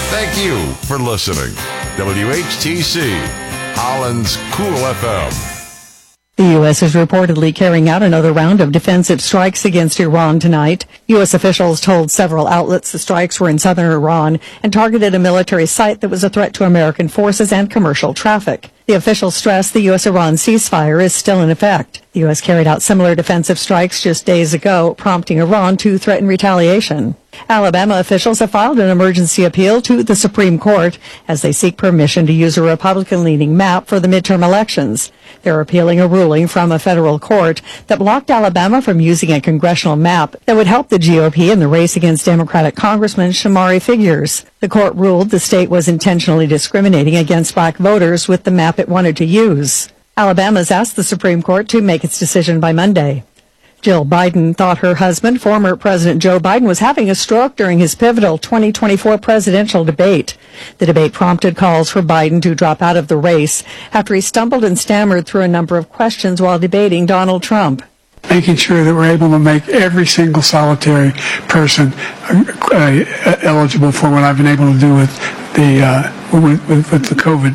Thank you for listening. WHTC, Holland's Cool FM. The U.S. is reportedly carrying out another round of defensive strikes against Iran tonight. U.S. officials told several outlets the strikes were in southern Iran and targeted a military site that was a threat to American forces and commercial traffic. The officials stressed the U.S.-Iran ceasefire is still in effect. The U.S. carried out similar defensive strikes just days ago, prompting Iran to threaten retaliation. Alabama officials have filed an emergency appeal to the Supreme Court as they seek permission to use a Republican-leaning map for the midterm elections. They're appealing a ruling from a federal court that blocked Alabama from using a congressional map that would help the GOP in the race against Democratic Congressman Shamari Figures. The court ruled the state was intentionally discriminating against black voters with the map it wanted to use. Alabama's asked the Supreme Court to make its decision by Monday. Jill Biden thought her husband, former President Joe Biden, was having a stroke during his pivotal 2024 presidential debate. The debate prompted calls for Biden to drop out of the race after he stumbled and stammered through a number of questions while debating Donald Trump. Making sure that we're able to make every single solitary person eligible for what I've been able to do with the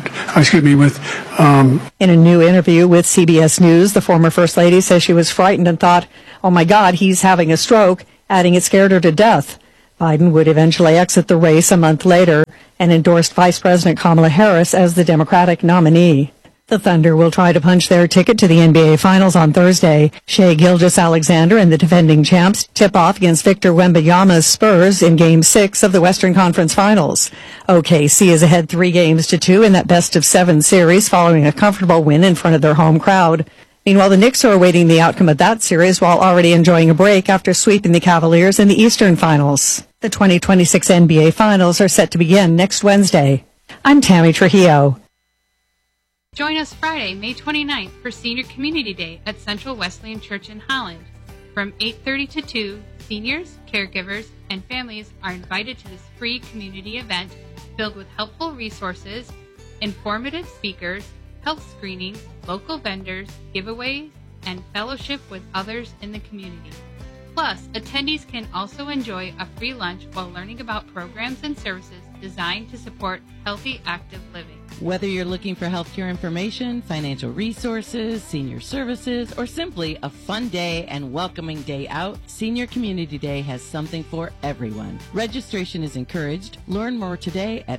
COVID, In a new interview with CBS News, the former First Lady says she was frightened and thought, oh my God, he's having a stroke, adding it scared her to death. Biden would eventually exit the race a month later and endorsed Vice President Kamala Harris as the Democratic nominee. The Thunder will try to punch their ticket to the NBA Finals on Thursday. Shai Gilgeous-Alexander and the defending champs tip off against Victor Wembanyama's Spurs in Game 6 of the Western Conference Finals. OKC is ahead 3-2 in that best-of-7 series following a comfortable win in front of their home crowd. Meanwhile, the Knicks are awaiting the outcome of that series while already enjoying a break after sweeping the Cavaliers in the Eastern Finals. The 2026 NBA Finals are set to begin next Wednesday. I'm Tammy Trujillo. Join us Friday, May 29th for Senior Community Day at Central Wesleyan Church in Holland. From 8:30 to 2, seniors, caregivers, and families are invited to this free community event filled with helpful resources, informative speakers, health screenings, local vendors, giveaways, and fellowship with others in the community. Plus, attendees can also enjoy a free lunch while learning about programs and services designed to support healthy, active living. Whether you're looking for healthcare information, financial resources, senior services, or simply a fun day and welcoming day out, Senior Community Day has something for everyone. Registration is encouraged. Learn more today at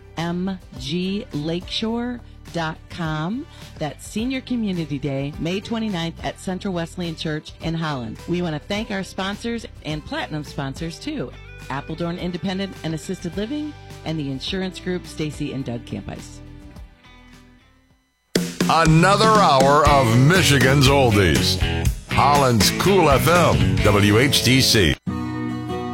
smglakeshore.com. That's Senior Community Day, May 29th at Central Wesleyan Church in Holland. We want to thank our sponsors and platinum sponsors too. Appledorn Independent and Assisted Living, and the insurance group Stacy and Doug Campice. Another hour of Michigan's Oldies. Holland's Cool FM, WHTC.